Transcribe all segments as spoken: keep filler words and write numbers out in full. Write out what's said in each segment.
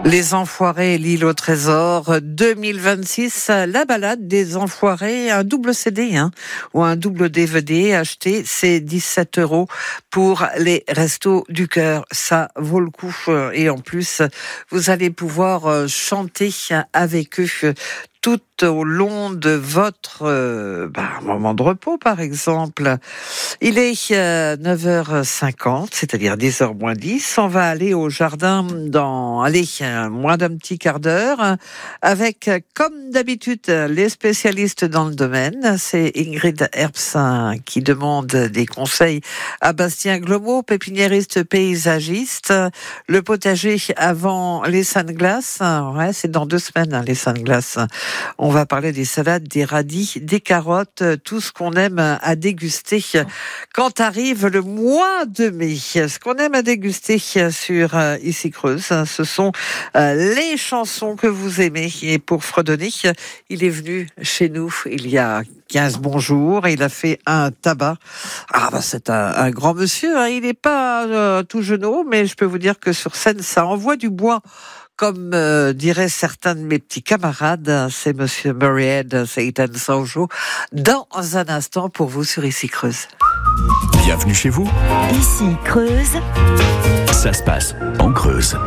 Les Enfoirés, l'île au trésor, deux mille vingt-six, la balade des Enfoirés, un double C D hein, ou un double D V D acheté, c'est dix-sept euros pour les Restos du Cœur. Ça vaut le coup et en plus, vous allez pouvoir chanter avec eux tout au long de votre euh, bah, moment de repos, par exemple. Il est euh, neuf heures cinquante, c'est-à-dire dix heures moins dix. On va aller au jardin dans, allez, moins d'un petit quart d'heure, avec, comme d'habitude, les spécialistes dans le domaine. C'est Ingrid Herbsin qui demande des conseils à Bastien Glomo, pépiniériste paysagiste. Le potager avant les Saint-Glaces, ouais, c'est dans deux semaines, hein, les Saint-Glaces. On va parler des salades, des radis, des carottes, tout ce qu'on aime à déguster quand arrive le mois de mai. Ce qu'on aime à déguster sur Ici Creuse, ce sont les chansons que vous aimez. Et pour fredonner, il est venu chez nous il y a quinze bons jours. Il a fait un tabac. Ah bah c'est un, un grand monsieur. Hein. Il n'est pas euh, tout jeunot, mais je peux vous dire que sur scène, ça envoie du bois. Comme euh, diraient certains de mes petits camarades, c'est Monsieur Murray Satan Sanjo, dans un instant pour vous sur Ici Creuse. Bienvenue chez vous. Ici Creuse. Ça se passe en Creuse.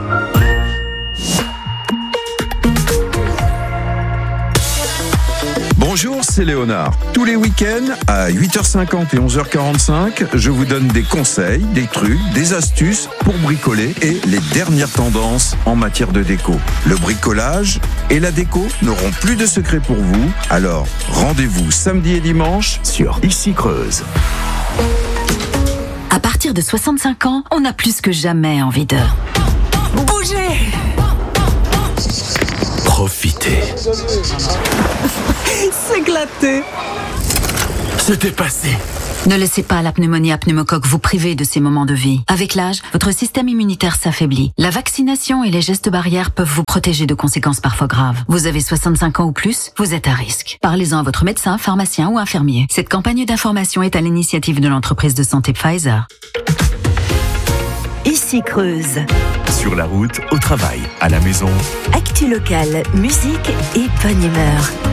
Bonjour, c'est Léonard. Tous les week-ends, à huit heures cinquante et onze heures quarante-cinq, je vous donne des conseils, des trucs, des astuces pour bricoler et les dernières tendances en matière de déco. Le bricolage et la déco n'auront plus de secret pour vous, alors rendez-vous samedi et dimanche sur Ici Creuse. À partir de soixante-cinq ans, on a plus que jamais envie de bouger. Profitez. S'éclater. Se dépasser. Ne laissez pas la pneumonie à pneumocoque vous priver de ces moments de vie. Avec l'âge, votre système immunitaire s'affaiblit. La vaccination et les gestes barrières peuvent vous protéger de conséquences parfois graves. Vous avez soixante-cinq ans ou plus, vous êtes à risque. Parlez-en à votre médecin, pharmacien ou infirmier. Cette campagne d'information est à l'initiative de l'entreprise de santé Pfizer. Ici Creuse. Sur la route, au travail, à la maison. Actu locale, musique et bonne humeur.